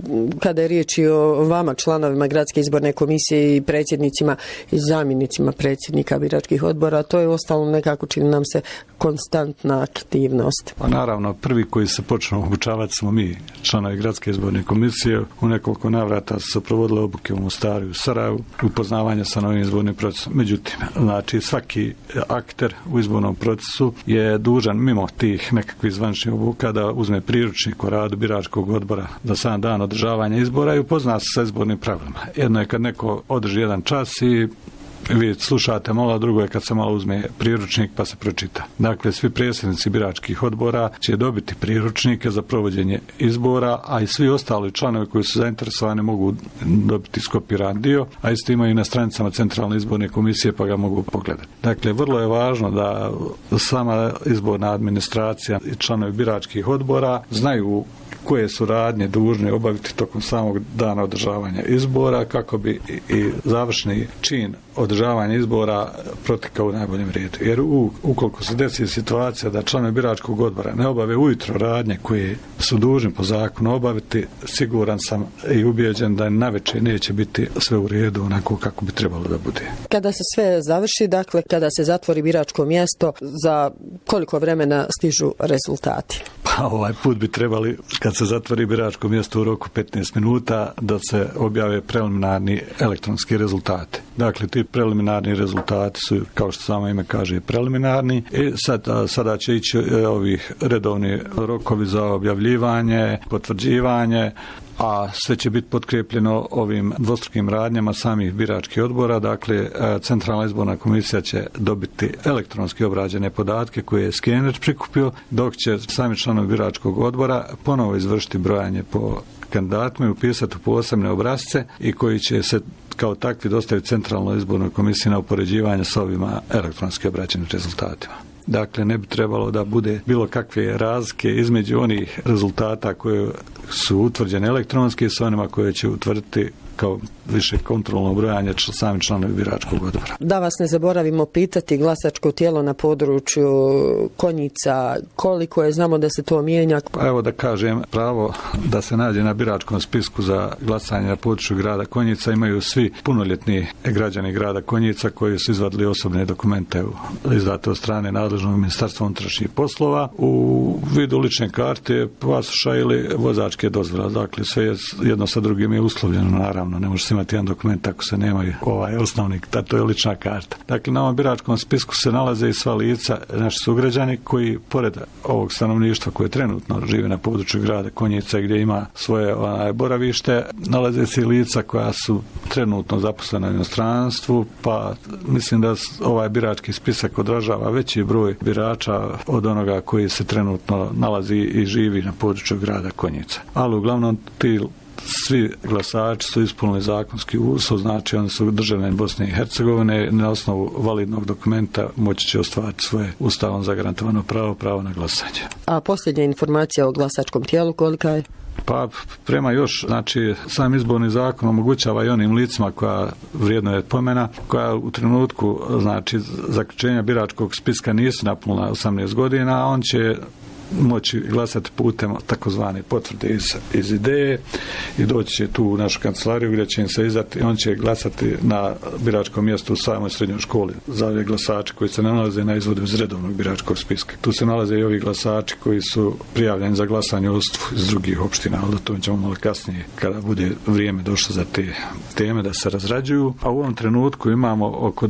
kada je riječ i o vama, članovima Gradske izborne komisije i predsjednicima i zamjenicima predsjednika biračkih odbora, to je ostalo nekako, čini nam se, konstantna aktivnost. Pa naravno, prvi koji se počnu obučavati smo mi, članovi Gradske izborne komisije. U nekoliko navrata su provodile obuke u Mostaru i u Sarajevu, upoznavanja sa novim izbornim procesom. Međutim, znači svaki akter u izbornom procesu je dužan mimo tih nekakvih zvaničnih obuka da uzme priručnik o radu biračkog odbora za sam dan održavanja izbora i upozna se sa izbornim pravilima. Jedno je kad neko održi jedan čas i vi slušate malo, a drugo je kad se malo uzme priručnik pa se pročita. Dakle, svi predsjednici biračkih odbora će dobiti priručnike za provođenje izbora, a i svi ostali članovi koji su zainteresovani mogu dobiti skopiran dio, a isto imaju i na stranicama Centralne izborne komisije pa ga mogu pogledati. Dakle, vrlo je važno da sama izborna administracija i članovi biračkih odbora znaju koje su radnje dužni obaviti tokom samog dana održavanja izbora kako bi i završni čin održavanja izbora protekao u najboljem redu. Jer ukoliko se desi situacija da članovi biračkog odbora ne obave ujutro radnje koje su dužni po zakonu obaviti, siguran sam i ubijeđen da navečer neće biti sve u redu onako kako bi trebalo da bude. Kada se sve završi, dakle, kada se zatvori biračko mjesto, za koliko vremena stižu rezultati? Pa ovaj put bi trebali, kad se zatvori biračko mjesto u roku 15 minuta, da se objave preliminarni elektronski rezultati. Dakle, ti preliminarni rezultati su, kao što samo ime kaže, preliminarni. I sada će ići ovih redovni rokovi za objavljivanje, potvrđivanje, a sve će biti potkrepljeno ovim dvostrukim radnjama samih biračkih odbora. Dakle, Centralna izborna komisija će dobiti elektronski obrađene podatke koje je skener prikupio, dok će sami članovi biračkog odbora ponovo izvršiti brojanje po kandidatima i upisati u posebne obrasce i koji će se kao takvi dostaviti Centralnoj izbornoj komisiji na upoređivanje s ovima elektronski obrađenim rezultatima. Dakle, ne bi trebalo da bude bilo kakve razlike između onih rezultata koje su utvrđene elektronski s onima koje će utvrditi kao više kontrolno brojanje sami članovi biračkog odbora. Da vas ne zaboravimo pitati, glasačko tijelo na području Konjica, koliko je, znamo da se to mijenja? Pa evo da kažem, pravo da se nađe na biračkom spisku za glasanje na području grada Konjica imaju svi punoljetni građani grada Konjica koji su izvadili osobne dokumente izdate od strane nadležnog Ministarstva unutrašnjih poslova u vidu lične karte, pasoša ili vozačke dozvole. Dakle, sve je jedno sa drugim je uslovljeno, naravno. Ne može se imati jedan dokument ako se nemaju osnovni, to je lična karta. Dakle, na ovom biračkom spisku se nalaze i sva lica, naši sugrađani koji, pored ovog stanovništva koje trenutno žive na području grada Konjica gdje ima svoje boravište, nalaze se i lica koja su trenutno zaposlena u inostranstvu, pa mislim da ovaj birački spisak odražava veći broj birača od onoga koji se trenutno nalazi i živi na području grada Konjica. Ali uglavnom ti svi glasači su ispunili zakonski uslov, znači oni su državljani Bosne i Hercegovine, na osnovu validnog dokumenta moći će ostvariti svoje ustavom zagarantovano pravo na glasanje. A posljednja informacija o glasačkom tijelu kolika je? Pa prema još, znači sam izborni zakon omogućava i onim licima koja vrijedno je pomena, koja u trenutku znači zaključenja biračkog spiska nisu napunila 18 godina, a on će moći glasati putem takozvane potvrde iz ideje i doći će tu u našu kancelariju gdje će im se izdati i on će glasati na biračkom mjestu u samoj srednjoj školi za ove glasače koji se nalaze na izvodu iz redovnog biračkog spiska. Tu se nalaze i ovi glasači koji su prijavljeni za glasanje u odstvu iz drugih opština, ali to ćemo malo kasnije kada bude vrijeme došlo za te teme da se razrađuju. A u ovom trenutku imamo oko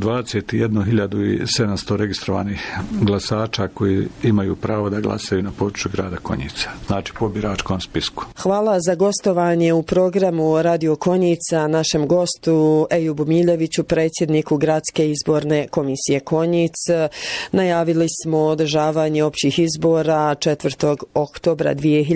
21.700 registrovanih glasača koji imaju pravo da glasaju na području grada Konjica, znači po biračkom spisku. Hvala za gostovanje u programu Radio Konjica našem gostu Ejubu Miljeviću, predsjedniku Gradske izborne komisije Konjic. Najavili smo održavanje općih izbora 4. oktobra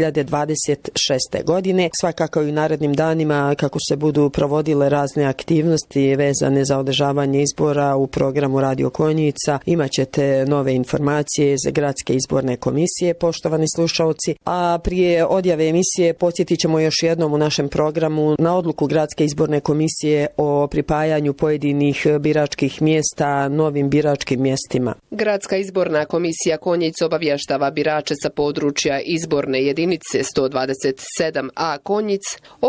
2026. godine. Svakako i u narednim danima kako se budu provodile razne aktivnosti vezane za održavanje izbora u programu Radio Konjica, imaćete nove informacije iz Gradske izborne komisije, poštovani slušalci. A prije odjave emisije podsjetit ćemo još jednom u našem programu na odluku Gradske izborne komisije o pripajanju pojedinih biračkih mjesta novim biračkim mjestima. Gradska izborna komisija Konjic obavještava birače sa područja izborne jedinice 127A Konjic o